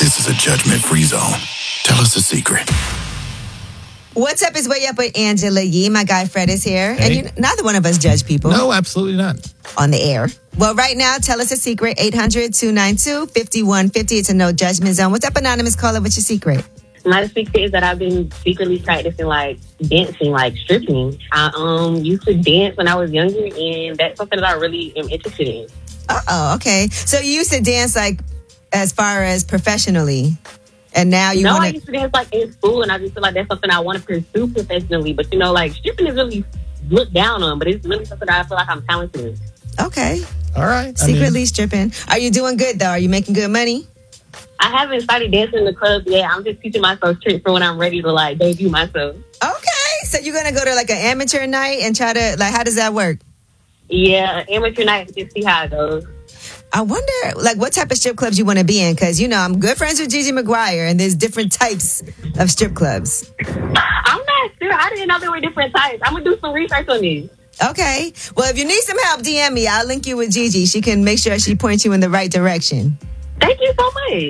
This is a judgment-free zone. Tell us a secret. What's up is Way Up with Angela Yee. My guy Fred is here. Hey. And neither one of us judge people. No, absolutely not. On the air. Well, right now, tell us a secret. 800-292-5150. It's a no judgment zone. What's up, anonymous caller? What's your secret? My secret is that I've been secretly practicing dancing, stripping. I used to dance when I was younger, and that's something that I really am interested in. Oh, okay. So you used to dance as far as professionally, and now you want I used to dance in school, and I just feel like that's something I want to pursue professionally. But stripping is really looked down on, but it's really something that I feel like I'm talented in. Okay. All right. Secretly stripping. Are you doing good though? Are you making good money? I haven't started dancing in the club yet. I'm just teaching myself tricks for when I'm ready to debut myself. Okay. So you're gonna go to an amateur night and try to how does that work? Yeah, amateur night, just see how it goes. I wonder what type of strip clubs you want to be in, because I'm good friends with Gigi McGuire, and there's different types of strip clubs. I'm not sure. I didn't know there were different types. I'm gonna do some research on this. Okay. Well, if you need some help, DM me. I'll link you with Gigi. She can make sure she points you in the right direction. Thank you so much.